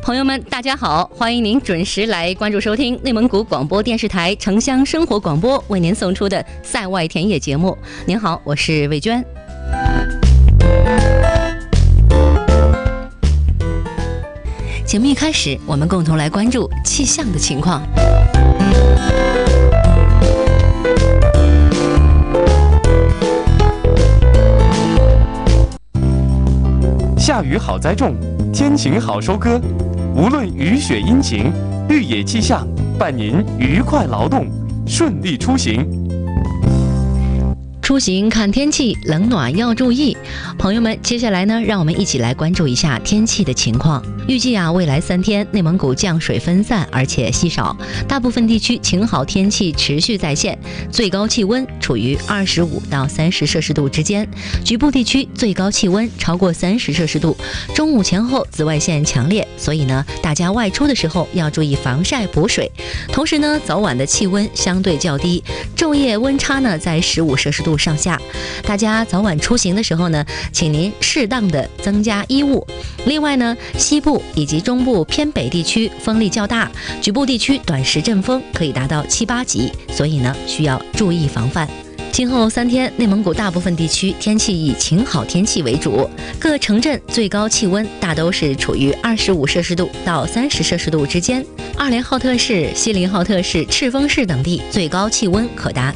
朋友们，大家好，欢迎您准时来关注收听内蒙古广播电视台城乡生活广播为您送出的赛外田野节目。您好，我是魏娟。节目一开始，我们共同来关注气象的情况。 下雨好栽种，天晴好收割。无论雨雪阴晴，绿野气象伴您愉快劳动，顺利出行。 出行看天气，冷暖要注意。朋友们，接下来呢，让我们一起来关注一下天气的情况。预计未来3天内蒙古降水分散，而且稀少，大部分地区晴好天气持续在线，最高气温处于25到30摄氏度之间，局部地区最高气温超过30摄氏度。中午前后紫外线强烈，所以呢，大家外出的时候要注意防晒补水。同时呢，早晚的气温相对较低，昼夜温差呢在15摄氏度上下。大家早晚出行的时候呢，请您适当的增加衣物。另外呢，西部以及中部偏北地区风力较大，局部地区短时阵风可以达到7、8级，所以呢需要注意防范。今后3天，内蒙古大部分地区天气以晴好天气为主，各城镇最高气温大都是处于25摄氏度到30摄氏度之间。二连浩特市、锡林浩特市、赤峰市等地最高气温可达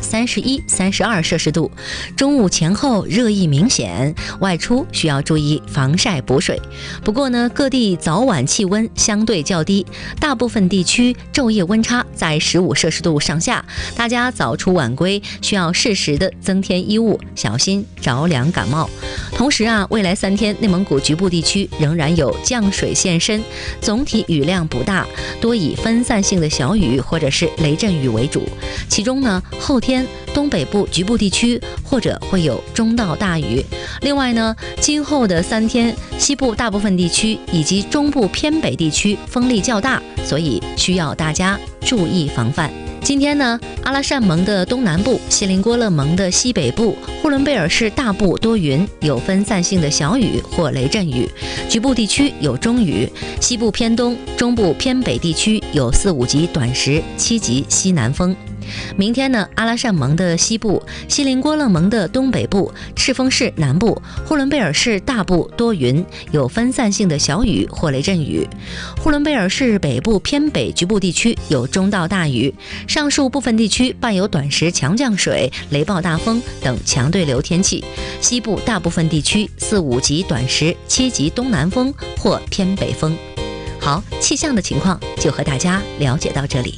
31、32摄氏度。中午前后热意明显，外出需要注意防晒补水。不过呢，各地早晚气温相对较低，大部分地区昼夜温差在15摄氏度上下，大家早出晚归需要适时的增添衣物，小心着凉感冒。同时未来3天内蒙古局部地区仍然有降水现身，总体雨量不大，多以分散性的小雨或者是雷阵雨为主。其中呢，后天东北部局部地区或者会有中到大雨。另外呢，今后的3天，西部大部分地区以及中部偏北地区风力较大，所以需要大家注意防范。今天呢，阿拉善盟的东南部、锡林郭勒盟的西北部、呼伦贝尔市大部多云，有分散性的小雨或雷阵雨，局部地区有中雨。西部偏东、中部偏北地区有4、5级短时、7级西南风。明天呢，阿拉善盟的西部、锡林郭勒盟的东北部、赤峰市南部、呼伦贝尔市大部多云，有分散性的小雨或雷阵雨。呼伦贝尔市北部偏北局部地区有中到大雨，上述部分地区伴有短时强降水、雷暴大风等强对流天气。西部大部分地区4、5级短时、7级东南风或偏北风。好，气象的情况就和大家了解到这里。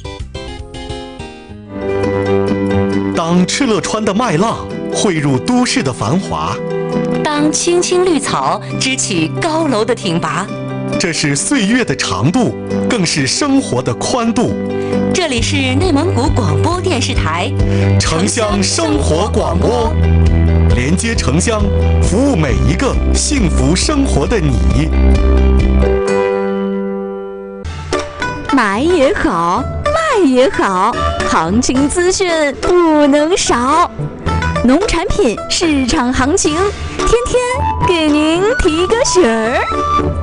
当敕勒川的麦浪汇入都市的繁华， 当青青绿草支起高楼的挺拔， 这是岁月的长度，更是生活的宽度。 这里是内蒙古广播电视台城乡生活广播，连接城乡，服务每一个幸福生活的你。 买也好，卖也好，行情资讯不能少。农产品市场行情，天天给您提个醒儿。